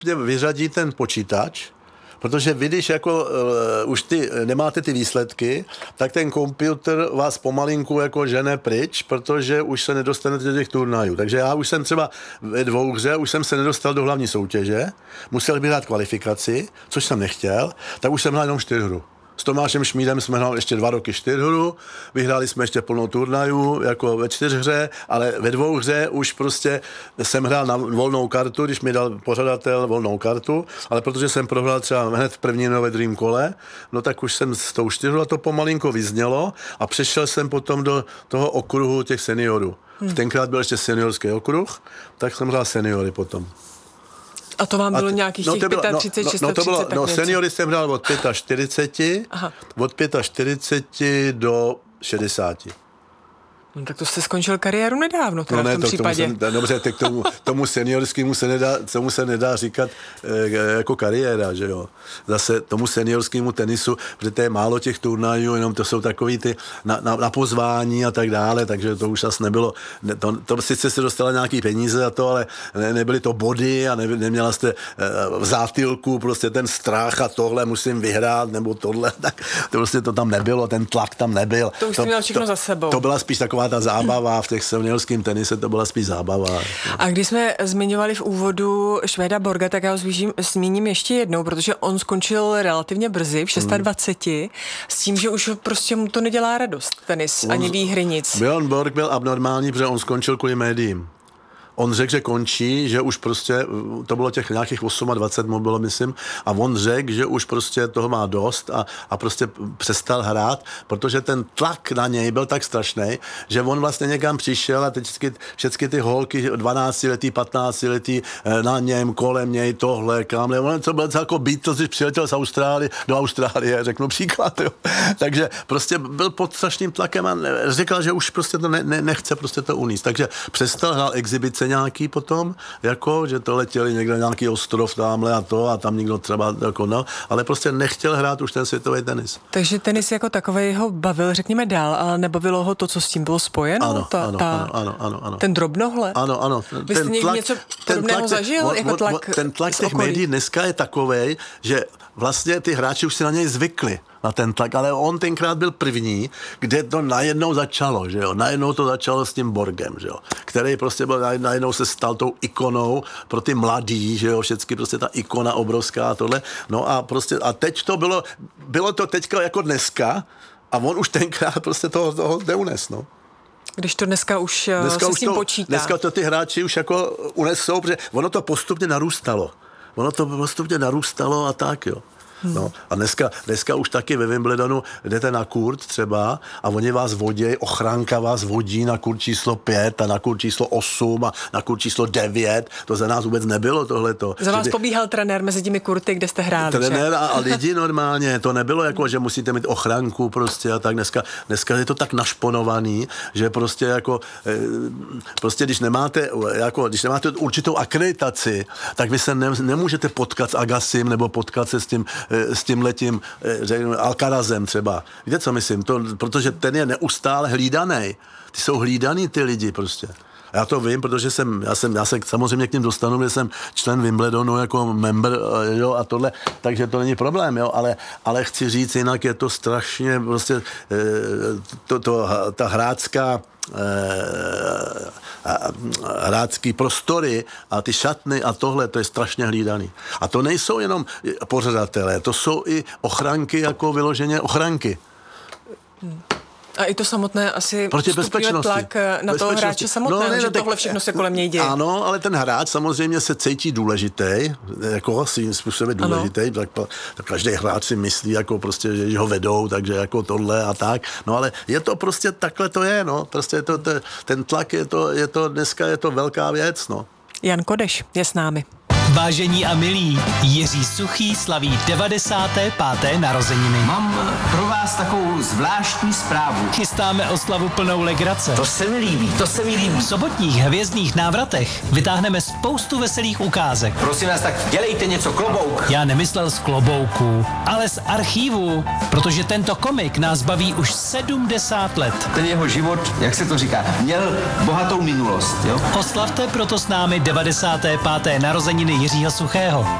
vyřadí ten počítač, protože vy, když jako už nemáte ty výsledky, tak ten počítač vás pomalinku jako žene pryč, protože už se nedostanete do těch turnajů. Takže já už jsem třeba ve 2 hře, už jsem se nedostal do hlavní soutěže, musel bych dát kvalifikaci, což jsem nechtěl, tak už jsem hrál jenom 4 hru. S Tomášem Šmídem jsme hráli ještě 2 roky 4 hru, vyhráli jsme ještě plnou turnajů, jako ve 4 hře, ale ve 2 hře už prostě jsem hrál na volnou kartu, když mi dal pořadatel volnou kartu, ale protože jsem prohrál třeba hned v první nebo druhém kole, no tak už jsem s tou 4 a to pomalinko vyznělo a přešel jsem potom do toho okruhu těch seniorů. Tenkrát byl ještě seniorský okruh, tak jsem hrál seniory potom. A to vám bylo nějakých těch 35, 36, to bylo, tak něco. seniory jsem hrál od 45, od 45 do 60. No tak to jste skončil kariéru nedávno, teda v tom případě. Dobře, tak tomu seniorskému se nedá říkat jako kariéra, že jo. Zase tomu seniorskému tenisu, protože to je málo těch turnajů, jenom to jsou takový ty na pozvání a tak dále, takže to už asi nebylo, to sice se dostala nějaký peníze a to, ale nebyly to body a neměla jste v zátilku prostě ten strach a tohle musím vyhrát, nebo tohle, tak to prostě to tam nebylo, ten tlak tam nebyl. To už jste měl všechno za sebou. To byla spíš taková ta zábava v těch seniorském tenise, to byla spíš zábava. A když jsme zmiňovali v úvodu Švéda Borga, tak já ho zmíním ještě jednou, protože on skončil relativně brzy, v 26, s tím, že už prostě mu to nedělá radost, tenis, ani výhry, nic. Björn Borg byl abnormální, protože on skončil kvůli médiím. On řekl, že končí, že už prostě, to bylo těch nějakých 28 mu bylo, myslím, a on řekl, že už prostě toho má dost a prostě přestal hrát, protože ten tlak na něj byl tak strašný, že on vlastně někam přišel a teď všechny ty holky 12letý, 15letý na něm, kolem něj, tohle, kamle, on to byl jako Beatles, když přiletěl do Austrálie, řeknu příklad, jo. Takže prostě byl pod strašným tlakem a říkal, že už prostě to nechce prostě to uníst, takže přestal hrát exibice nějaký potom, jako, že to letěli někde nějaký ostrov tamhle a tam někdo třeba, jako no, ale prostě nechtěl hrát už ten světový tenis. Takže tenis jako takovej ho bavil, řekněme dál, ale nebavilo ho to, co s tím bylo spojeno? Ano. Ten drobnohled? Ano. Vy jste někdy něco podobného zažil? Ten tlak těch médií dneska je takovej, že vlastně ty hráči už si na něj zvykli, na ten tlak, ale on tenkrát byl první, kde to najednou začalo, že jo, najednou to začalo s tím Borgem, že jo, který prostě byl, najednou se stal tou ikonou pro ty mladý, že jo, všecky prostě ta ikona obrovská a tohle, no a prostě, a teď to bylo to teďka jako dneska a on už tenkrát prostě toho neunes, no. Když to dneska už se s tím počítá. Dneska to ty hráči už jako unesou, protože ono to postupně narůstalo. A tak, jo. No, a dneska už taky ve Wimbledonu jdete na kurt třeba a oni vás vodí, ochránka vás vodí na kurt číslo 5 a na kurt číslo 8 a na kurt číslo 9. To za nás vůbec nebylo tohleto. Za vás pobíhal trenér mezi těmi kurty, kde jste hráli. Trenér a lidi normálně. To nebylo jako, že musíte mít ochránku prostě a tak. Dneska je to tak našponovaný, že prostě jako prostě když nemáte určitou akreditaci, tak vy se nemůžete potkat s Agassim nebo potkat se s tímhletím Alcarazem třeba. Víte, co myslím? Protože ten je neustále hlídaný. Ty jsou hlídaný ty lidi prostě. Já to vím, protože já se samozřejmě k ním dostanu, že jsem člen Wimbledonu jako member, jo, a tohle, takže to není problém, jo, ale chci říct, jinak je to strašně prostě ta hráčský prostory a ty šatny a tohle, to je strašně hlídaný. A to nejsou jenom pořadatelé, to jsou i ochránky, jako vyloženě ochránky. A i to samotné asi proti bezpečnosti. Tlak na toho hráče samotného, že tohle všechno se kolem něj děje. Ano, ale ten hráč samozřejmě se cítí důležitý, jako svým způsobem důležitý, tak každý hráč si myslí, jako prostě, že ho vedou, takže jako tohle a tak. No ale je to prostě, takhle to je, no. Prostě ten tlak je to dneska je to velká věc, no. Jan Kodeš je s námi. Vážení a milí, Jiří Suchý slaví 95. narozeniny. Mám pro vás takovou zvláštní zprávu. Chystáme oslavu plnou legrace. To se mi líbí. V sobotních hvězdných návratech vytáhneme spoustu veselých ukázek. Prosím vás, tak dělejte něco, klobouk. Já nemyslel z klobouku, ale z archívu, protože tento komik nás baví už 70 let. Ten jeho život, jak se to říká, měl bohatou minulost, jo? Oslavte proto s námi 95. narozeniny Jiřího Suchého.